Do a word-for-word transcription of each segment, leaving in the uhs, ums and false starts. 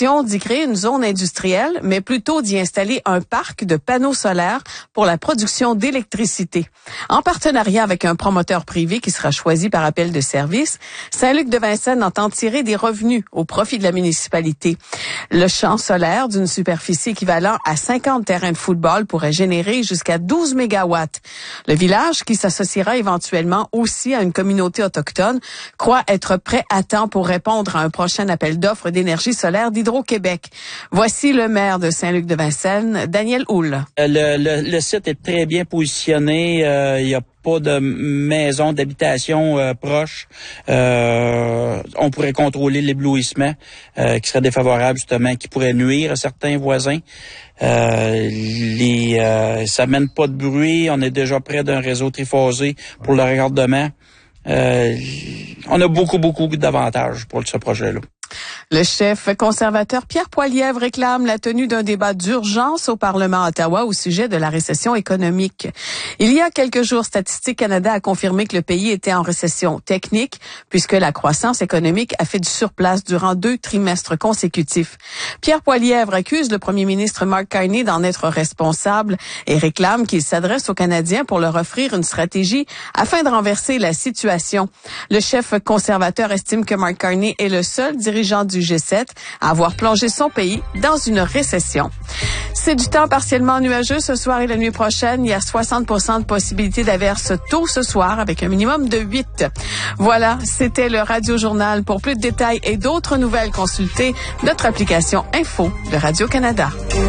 question d'y créer une zone industrielle, mais plutôt d'y installer un parc de panneaux solaires pour la production d'électricité. En partenariat avec un promoteur privé qui sera choisi par appel de service, Saint-Luc-de-Vincennes entend tirer des revenus au profit de la municipalité. Le champ solaire d'une superficie équivalent à cinquante terrains de football pourrait générer jusqu'à douze mégawatts. Le village, qui s'associera éventuellement aussi à une communauté autochtone, croit être prêt à temps pour répondre à un prochain appel d'offres d'énergie solaire d'Hydro-Québec. Voici le maire de Saint-Luc-de-Vincennes, Daniel Houle. Le, le, le site est très bien positionné. Euh, il y a pas de maison d'habitation euh, proche. Euh, on pourrait contrôler l'éblouissement euh, qui serait défavorable justement, qui pourrait nuire à certains voisins. Euh, les, euh, ça mène pas de bruit. On est déjà près d'un réseau triphasé pour le raccordement. Euh, on a beaucoup, beaucoup d'avantages pour ce projet-là. Le chef conservateur Pierre Poilievre réclame la tenue d'un débat d'urgence au Parlement à Ottawa au sujet de la récession économique. Il y a quelques jours, Statistique Canada a confirmé que le pays était en récession technique puisque la croissance économique a fait du surplace durant deux trimestres consécutifs. Pierre Poilievre accuse le premier ministre Mark Carney d'en être responsable et réclame qu'il s'adresse aux Canadiens pour leur offrir une stratégie afin de renverser la situation. Le chef conservateur estime que Mark Carney est le seul dirigeant du G sept à avoir plongé son pays dans une récession. C'est du temps partiellement nuageux ce soir et la nuit prochaine. Il y a soixante pour cent de possibilité d'averse tôt ce soir avec un minimum de huit. Voilà, c'était le Radio Journal. Pour plus de détails et d'autres nouvelles, consultez notre application Info de Radio-Canada.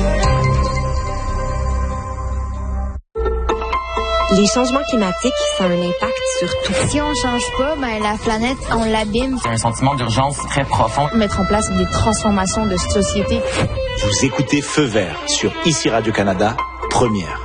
Les changements climatiques, ça a un impact sur tout. Si on change pas, ben la planète, on l'abîme. C'est un sentiment d'urgence très profond. Mettre en place des transformations de société. Vous écoutez Feu vert sur Ici Radio-Canada, première.